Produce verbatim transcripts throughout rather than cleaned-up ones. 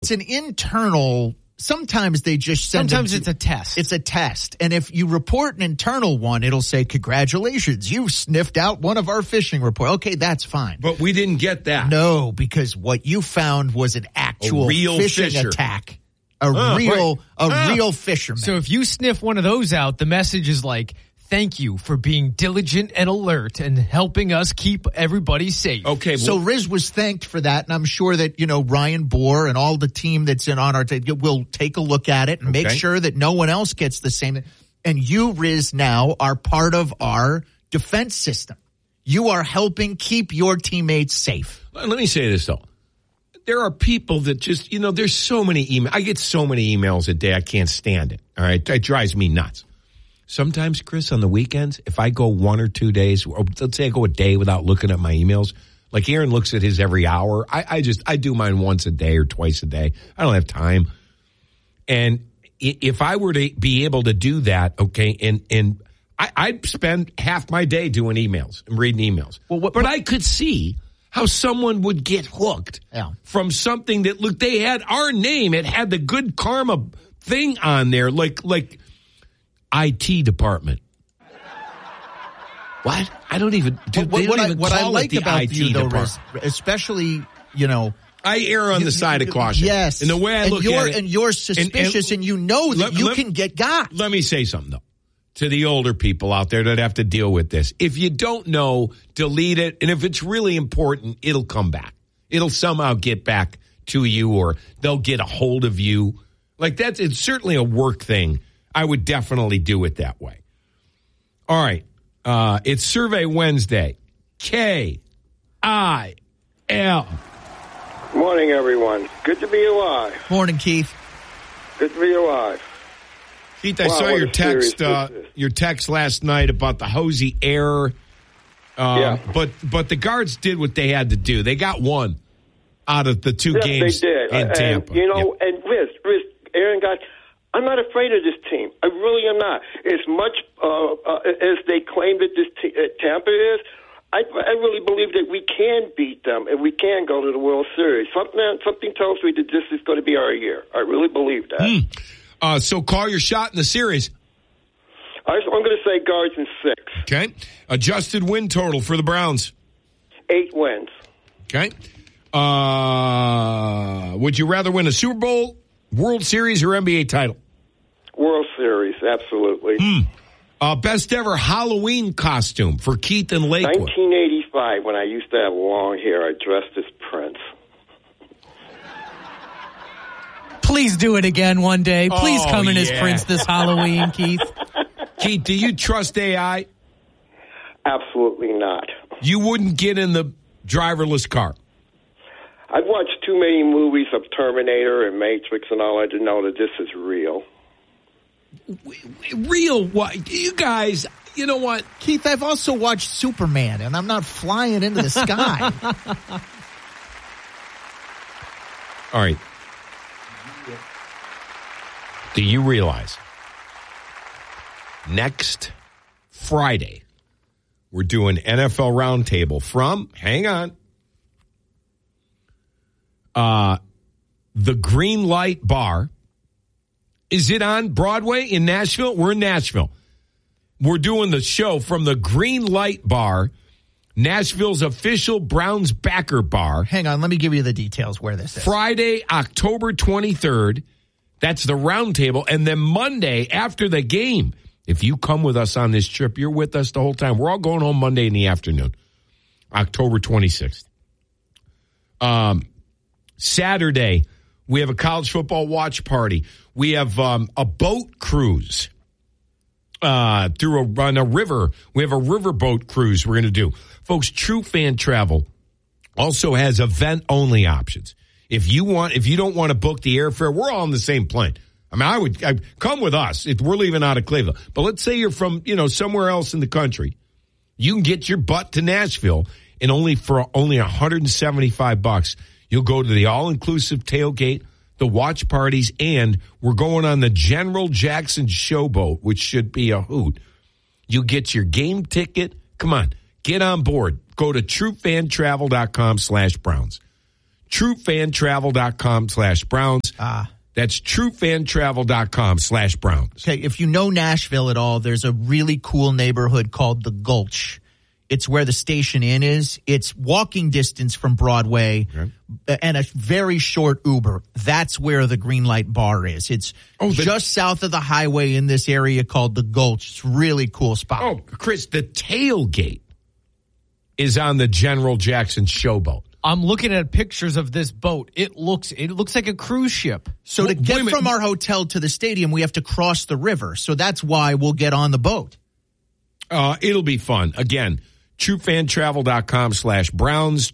It's an internal. Sometimes they just send. Sometimes them it's to, a test. It's a test, and if you report an internal one, it'll say, "Congratulations, you sniffed out one of our phishing reports." Okay, that's fine. But we didn't get that. No, because what you found was an actual a real phishing fisher. attack. A Uh, real, right. a Uh. real fisherman. So if you sniff one of those out, the message is like, thank you for being diligent and alert and helping us keep everybody safe. Okay. So Well, Riz was thanked for that, and I'm sure that, you know, Ryan Bohr and all the team that's in on our team will take a look at it and make Okay. sure that no one else gets the same. And you, Riz, now are part of our defense system. You are helping keep your teammates safe. let me say this, though. There are people that just, you know, there's so many emails. I get so many emails a day, I can't stand it. All right. It drives me nuts. Sometimes, Chris, on the weekends, if I go one or two days, or let's say I go a day without looking at my emails, like Aaron looks at his every hour. I, I just, I do mine once a day or twice a day. I don't have time. And if I were to be able to do that, okay, and, and I, I'd spend half my day doing emails and reading emails. Well, what, but I could see how someone would get hooked Yeah. from something that, look, they had our name. It had the Good Karma thing on there, like like I T department. What? I don't even. Dude, what they what don't I, even what I call like it the about I T you, though, department. Riz, especially, you know, I err on you- the side you- of caution. Yes. And the way I and look you're, at it. And you're suspicious, and, and you know that let- you let- can get got. Let me say something, though, to the older people out there that have to deal with this. If you don't know, delete it. And if it's really important, it'll come back. It'll somehow get back to you, or they'll get a hold of you. Like, that's, it's certainly a work thing. I would definitely do it that way. All right. Uh, it's Survey Wednesday. K I L. Morning, everyone. Good to be alive. Morning, Keith. Good to be alive. Keith, I Wow, saw what your a serious text. Uh, business. your text last night about the Hosey error. Um, Yeah. But but the Guards did what they had to do. They got one out of the two Yes, games they did. in and, Tampa. You know, Yep. and Riz, Riz, Aaron got. I'm not afraid of this team. I really am not. As much uh, uh, as they claim that this t- uh, Tampa is, I, I really believe that we can beat them and we can go to the World Series. Something something tells me that this is going to be our year. I really believe that. Mm. Uh, so call your shot in the series. I, I'm going to say Guards in six. Okay. Adjusted win total for the Browns. Eight wins. Okay. Uh, would you rather win a Super Bowl, World Series, or N B A title? World Series, absolutely. Mm. Uh, best ever Halloween costume for Keith and Lakewood. nineteen eighty-five, when I used to have long hair, I dressed as Prince. Please do it again one day. Please Oh, come in as yeah. Prince this Halloween, Keith. Keith, do you trust A I? Absolutely not. You wouldn't get in the driverless car. I've watched too many movies of Terminator and Matrix and all that to know that this is real. Real what? You guys, you know what? Keith, I've also watched Superman, and I'm not flying into the sky. All right. Do you realize next Friday we're doing N F L Roundtable from, hang on, uh, the Green Light Bar. Is it on Broadway in Nashville? We're in Nashville. We're doing the show from the Green Light Bar, Nashville's official Browns backer bar. Hang on, let me give you the details where this is. Friday, October twenty-third. That's the roundtable. And then Monday, after the game, if you come with us on this trip, you're with us the whole time. We're all going home Monday in the afternoon, October twenty-sixth. Um, Saturday, we have a college football watch party. We have um, a boat cruise uh, through a, on a river. We have a riverboat cruise we're going to do. Folks, True Fan Travel also has event-only options. If you want, if you don't want to book the airfare, we're all on the same plane. I mean, I would I, come with us if we're leaving out of Cleveland. But let's say you're from, you know, somewhere else in the country. You can get your butt to Nashville, and only for only one hundred seventy-five bucks, you'll go to the all-inclusive tailgate, the watch parties, and we're going on the General Jackson Showboat, which should be a hoot. You get your game ticket. Come on, get on board. Go to truefan travel dot com slash Browns. TrueFanTravel.com slash Browns. Ah. That's TrueFanTravel.com slash Browns. Okay, if you know Nashville at all, there's a really cool neighborhood called the Gulch. It's where the Station Inn is. It's walking distance from Broadway okay. and a very short Uber. That's where the Greenlight Bar is. It's oh, the, just south of the highway in this area called the Gulch. It's a really cool spot. Oh, Chris, the tailgate is on the General Jackson Showboat. I'm looking at pictures of this boat. It looks it looks like a cruise ship. So to get from our hotel to the stadium, we have to cross the river. So that's why we'll get on the boat. Uh, it'll be fun. Again, TrueFanTravel.com slash Browns.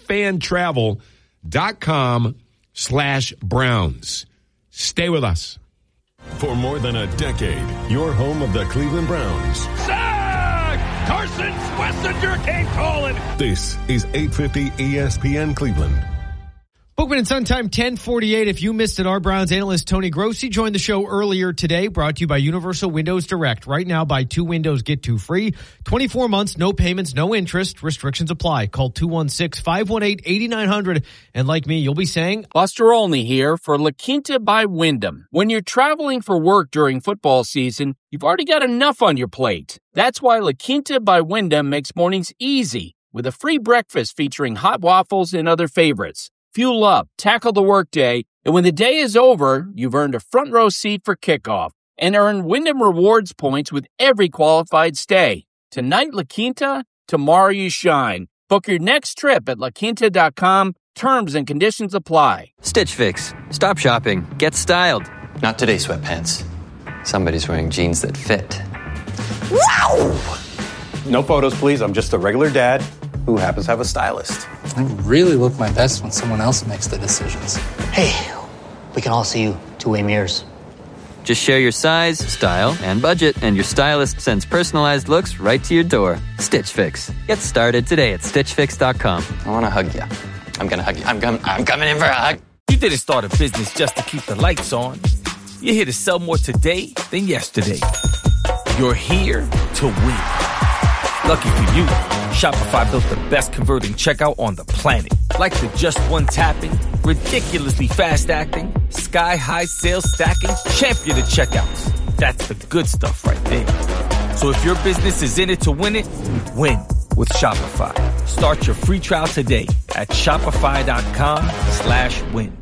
TrueFanTravel.com slash Browns. Stay with us. For more than a decade, your home of the Cleveland Browns. Sack! Carson Schlesinger came calling. This is eight fifty E S P N Cleveland. Bookman and Sun Time ten forty-eight. If you missed it, our Browns analyst Tony Grossi joined the show earlier today, brought to you by Universal Windows Direct. Right now, buy two windows, get two free. twenty-four months, no payments, no interest. Restrictions apply. Call two one six, five one eight, eight nine zero zero. And like me, you'll be saying, Buster Olney here for La Quinta by Wyndham. When you're traveling for work during football season, you've already got enough on your plate. That's why La Quinta by Wyndham makes mornings easy with a free breakfast featuring hot waffles and other favorites. Fuel up, tackle the workday, and when the day is over, you've earned a front row seat for kickoff and earn Wyndham Rewards points with every qualified stay. Tonight, La Quinta, tomorrow you shine. Book your next trip at la quinta dot com. Terms and conditions apply. Stitch Fix. Stop shopping. Get styled. Not today, sweatpants. Somebody's wearing jeans that fit. Wow! No photos, please. I'm just a regular dad who happens to have a stylist. I really look my best when someone else makes the decisions. Hey, we can all see you two-way mirrors. Just share your size, style, and budget, and your stylist sends personalized looks right to your door. Stitch Fix. Get started today at stitch fix dot com. I want to hug you. I'm going to hug you. I'm, com- I'm coming in for a hug. You didn't start a business just to keep the lights on. You're here to sell more today than yesterday. You're here to win. Lucky for you, Shopify built the best converting checkout on the planet. Like the just one tapping, ridiculously fast acting, sky-high sales stacking, champion of checkouts. That's the good stuff right there. So if your business is in it to win it, win with Shopify. Start your free trial today at shopify.com slash win.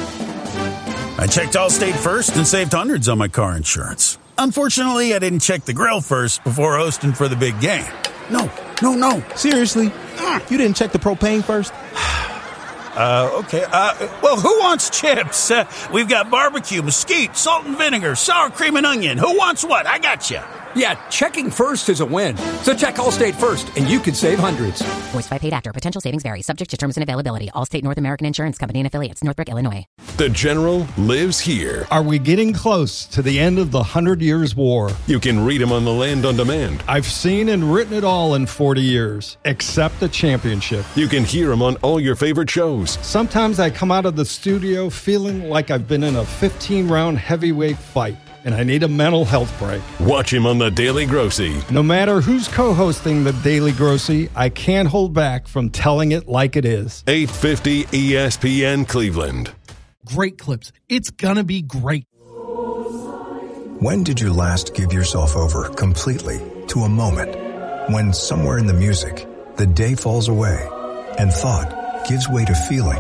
I checked Allstate first and saved hundreds on my car insurance. Unfortunately, I didn't check the grill first before hosting for the big game. No, no, no. Seriously? You didn't check the propane first? uh, okay. Uh, well, who wants chips? Uh, we've got barbecue, mesquite, salt and vinegar, sour cream and onion. Who wants what? I got you. Yeah, checking first is a win. So check Allstate first, and you could save hundreds. Voiced by paid actor. Potential savings vary. Subject to terms and availability. Allstate North American Insurance Company and affiliates. Northbrook, Illinois. The General lives here. Are we getting close to the end of the Hundred Years' War? You can read him on the Land on Demand. I've seen and written it all in forty years, except the championship. You can hear him on all your favorite shows. Sometimes I come out of the studio feeling like I've been in a fifteen-round heavyweight fight, and I need a mental health break. Watch him on The Daily Grossi. No matter who's co-hosting The Daily Grossi, I can't hold back from telling it like it is. eight fifty E S P N Cleveland. Great clips. It's gonna be great. When did you last give yourself over completely to a moment when somewhere in the music, the day falls away and thought gives way to feeling?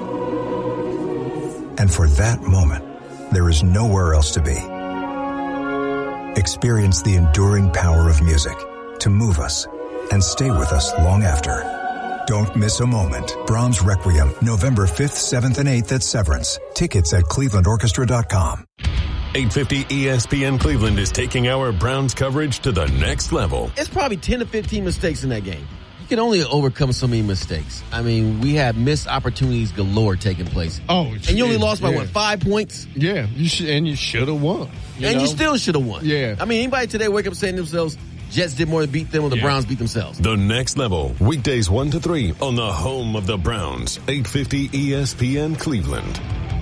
And for that moment, there is nowhere else to be. Experience the enduring power of music to move us and stay with us long after. Don't miss a moment. Brahms Requiem, November fifth, seventh, and eighth at Severance. Tickets at cleveland orchestra dot com. eight fifty E S P N Cleveland is taking our Browns coverage to the next level. It's probably ten to fifteen mistakes in that game. You can only overcome so many mistakes. I mean, we had missed opportunities galore taking place. Oh, and you only lost by yeah. what, five points? Yeah, you should, and you should have won. You and know? you still should have won. Yeah. I mean, anybody today wake up saying to themselves, Jets did more to beat them or the yeah. Browns beat themselves. The Next Level, weekdays one to three on the home of the Browns, eight fifty E S P N Cleveland.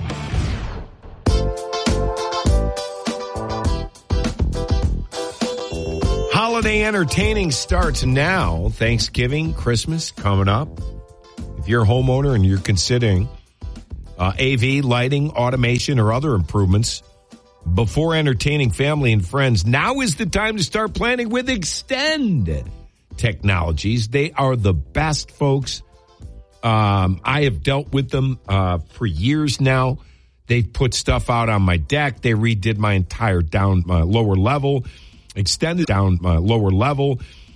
Holiday entertaining starts now. Thanksgiving, Christmas coming up. If you're a homeowner and you're considering uh, A V, lighting, automation, or other improvements. Before entertaining family and friends, now is the time to start planning with Extend Technologies. They are the best folks. Um, I have dealt with them uh, for years now. They put stuff out on my deck. They redid my entire down uh, lower level, extended down uh, lower level.